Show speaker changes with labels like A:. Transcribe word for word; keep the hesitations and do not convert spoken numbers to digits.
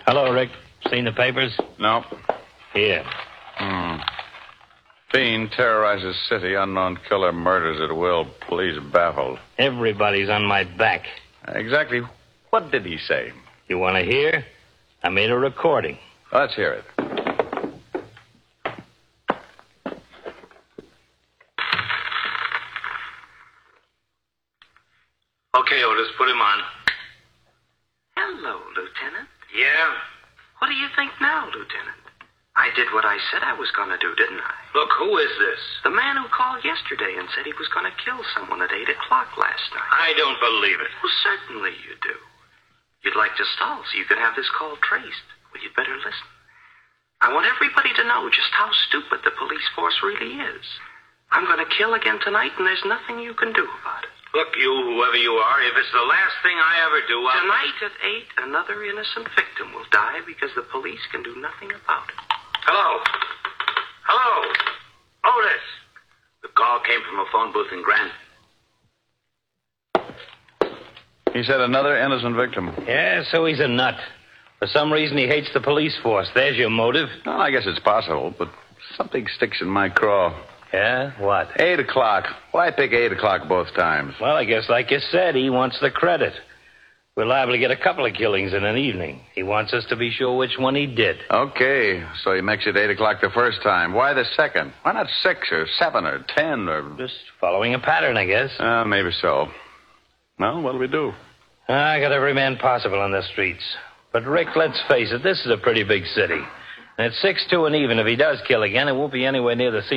A: Hello, Rick. Seen the papers?
B: No.
A: Here.
B: Hmm. Fiend terrorizes city. Unknown killer murders at will. Police baffled.
A: Everybody's on my back.
B: Exactly what did he say?
A: You want to hear? I made a recording.
B: Let's hear it.
A: Okay, Otis, put him on.
C: Hello, Lieutenant.
A: Yeah?
C: What do you think now, Lieutenant? I did what I said I was going to do, didn't I?
A: Look, who is this?
C: The man who called yesterday and said he was going to kill someone at eight o'clock last night.
A: I don't believe it.
C: Well, certainly you do. You'd like to stall so you can have this call traced. Well, you'd better listen. I want everybody to know just how stupid the police force really is. I'm going to kill again tonight, and there's nothing you can do about it.
A: Look, you, whoever you are, if it's the last thing I ever do, I'll...
C: Tonight at eight, another innocent victim will die because the police can do nothing about it.
A: Hello? Hello? Otis! The call came from a phone booth in Grand.
B: He said another innocent victim.
A: Yeah, so he's a nut. For some reason, he hates the police force. There's your motive.
B: Well, I guess it's possible, but something sticks in my craw.
A: Yeah? What?
B: Eight o'clock. Why pick eight o'clock both times?
A: Well, I guess, like you said, he wants the credit. We're liable to get a couple of killings in an evening. He wants us to be sure which one he did.
B: Okay, so he makes it eight o'clock the first time. Why the second? Why not six or seven or ten or...
A: Just following a pattern, I guess.
B: Uh, maybe so. Well, what'll we do?
A: I got every man possible on the streets. But, Rick, let's face it, this is a pretty big city. And at six two and even, if he does kill again, it won't be anywhere near the